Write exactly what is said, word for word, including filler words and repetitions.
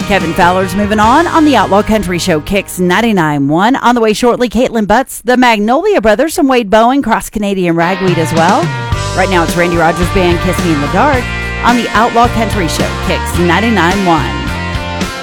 Kevin Fowler's moving on on the Outlaw Country Show, Kicks ninety-nine point one. On the way shortly, Caitlin Butts, the Magnolia Brothers, and Wade Bowen, Cross Canadian Ragweed as well. Right now, it's Randy Rogers Band, Kiss Me in the Dark, on the Outlaw Country Show, Kicks ninety-nine point one.